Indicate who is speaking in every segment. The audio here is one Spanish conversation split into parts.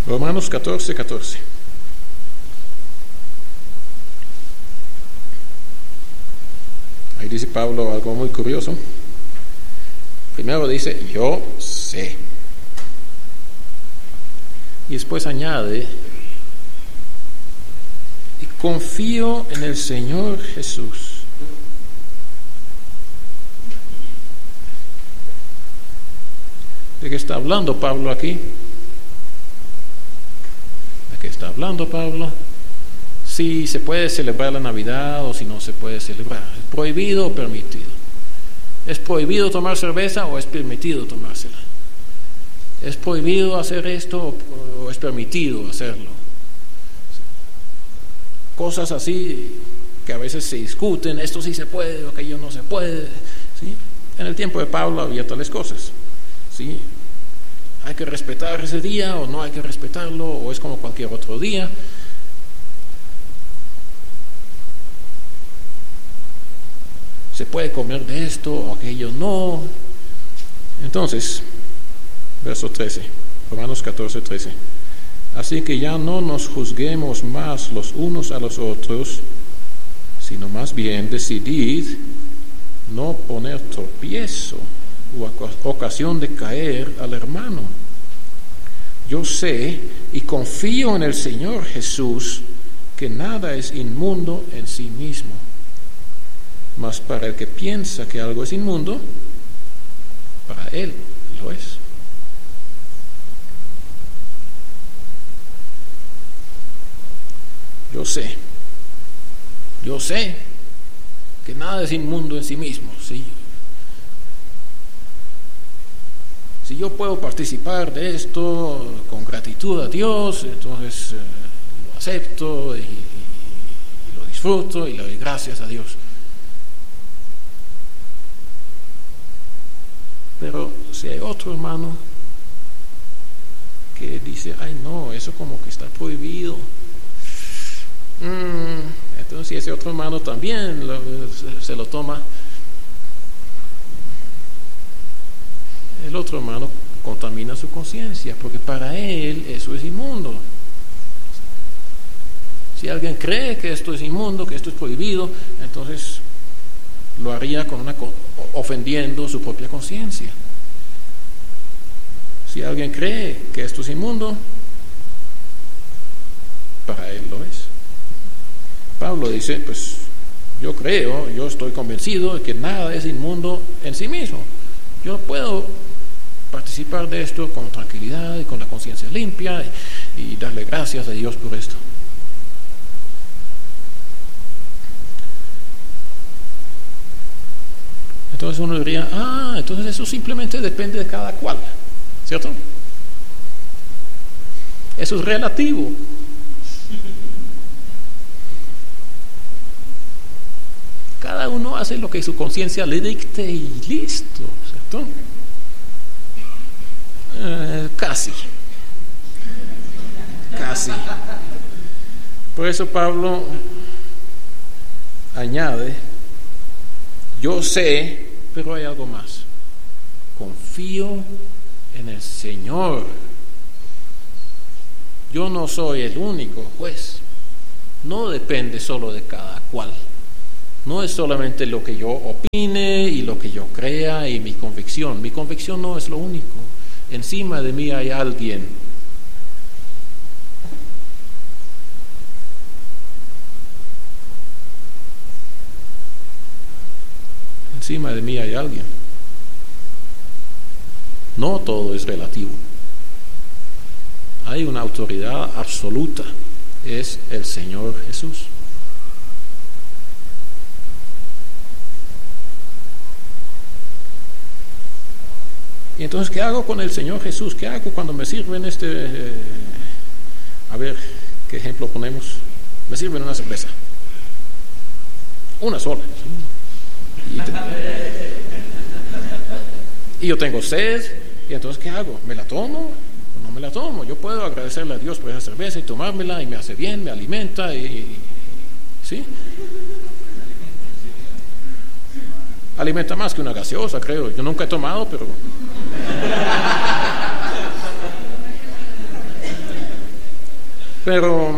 Speaker 1: Romanos 14:14. Ahí dice Pablo algo muy curioso. Primero dice, yo sé. Y después añade, y confío en el Señor Jesús. ¿De qué está hablando Pablo aquí? ¿De qué está hablando Pablo? Si se puede celebrar la Navidad o si no se puede celebrar. ¿Es prohibido o permitido? ¿Es prohibido tomar cerveza o es permitido tomársela? ¿Es prohibido hacer esto o es permitido hacerlo? Cosas así que a veces se discuten, esto sí se puede o aquello no se puede, ¿sí? En el tiempo de Pablo había tales cosas, ¿sí? ¿Hay que respetar ese día o no hay que respetarlo o es como cualquier otro día? ¿Se puede comer de esto o aquello no? Entonces, verso 13, Romanos 14:13. Así que ya no nos juzguemos más los unos a los otros, sino más bien decidid no poner tropiezo u ocasión de caer al hermano. Yo sé y confío en el Señor Jesús que nada es inmundo en sí mismo. Mas para el que piensa que algo es inmundo, para él lo es. Yo sé que nada es inmundo en sí mismo, ¿sí? Si yo puedo participar de esto con gratitud a Dios, entonces lo acepto y lo disfruto y le doy gracias a Dios. Pero si hay otro hermano que dice, ay no, eso como que está prohibido, entonces si ese otro hermano también se lo toma, el otro hermano contamina su conciencia, porque para él eso es inmundo. Si alguien cree que esto es inmundo, que esto es prohibido, entonces lo haría ofendiendo su propia conciencia. Si alguien cree que esto es inmundo, para él lo es. Pablo dice, pues yo estoy convencido de que nada es inmundo en sí mismo. Yo puedo participar de esto con tranquilidad y con la conciencia limpia y darle gracias a Dios por esto. Entonces uno diría, entonces eso simplemente depende de cada cual, ¿cierto? Eso es relativo. Cada uno hace lo que su conciencia le dicte y listo, ¿cierto? Casi. Por eso Pablo añade, yo sé, pero hay algo más. Confío en el Señor. Yo no soy el único juez. No depende solo de cada cual. No es solamente lo que yo opine y lo que yo crea y mi convicción. Mi convicción no es lo único. Encima de mí hay alguien. Encima de mí hay alguien. No todo es relativo. Hay una autoridad absoluta. Es el Señor Jesús. Y entonces, ¿qué hago con el Señor Jesús? ¿Qué hago cuando me sirven a ver, ¿qué ejemplo ponemos? Me sirven una cerveza. Una sola. Y yo tengo sed, y entonces, ¿qué hago? ¿Me la tomo o no me la tomo? Yo puedo agradecerle a Dios por esa cerveza y tomármela, y me hace bien, me alimenta, ¿sí? Alimenta más que una gaseosa, creo. Yo nunca he tomado, pero Pero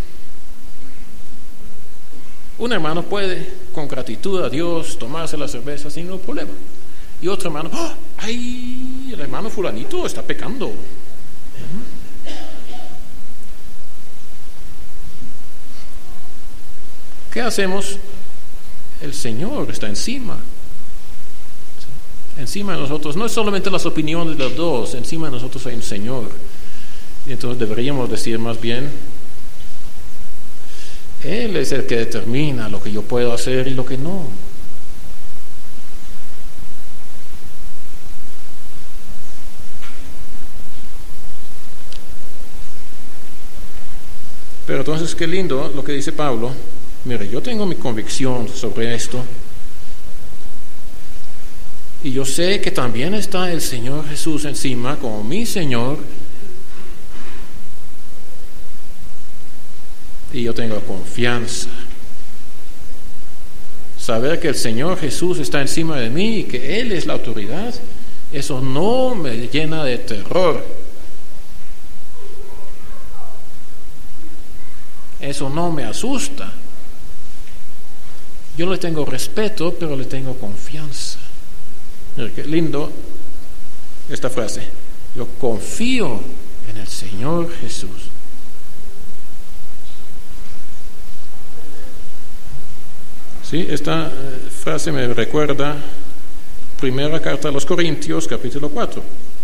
Speaker 1: un hermano puede, con gratitud a Dios, tomarse la cerveza sin ningún problema. Y otro hermano, ¡ay! El hermano fulanito está pecando. ¿Qué hacemos? El Señor está encima. Encima de nosotros. No es solamente las opiniones de los dos. Encima de nosotros hay un Señor. Y entonces deberíamos decir más bien, Él es el que determina lo que yo puedo hacer y lo que no. Pero entonces qué lindo lo que dice Pablo. Mire, yo tengo mi convicción sobre esto. Y yo sé que también está el Señor Jesús encima como mi Señor. Y yo tengo confianza. Saber que el Señor Jesús está encima de mí y que Él es la autoridad, eso no me llena de terror. Eso no me asusta. Yo le tengo respeto, pero le tengo confianza. Mira qué lindo esta frase. Yo confío en el Señor Jesús. Sí, esta frase me recuerda primera carta a los Corintios, capítulo 4.